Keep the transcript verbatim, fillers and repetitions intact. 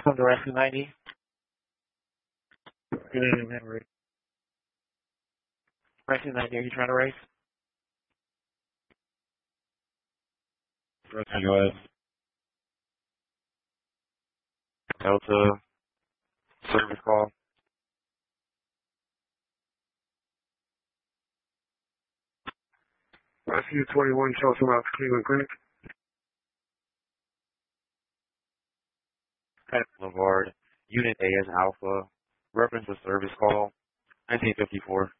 From the Rescue ninety. Good evening, Henry. Rescue ninety, are you trying to race? Rescue, go ahead. Delta, service call. Rescue twenty-one, Chelsea Route to Cleveland Clinic. Pat Lavard, Unit A as Alpha, reference a service call, nineteen fifty-four.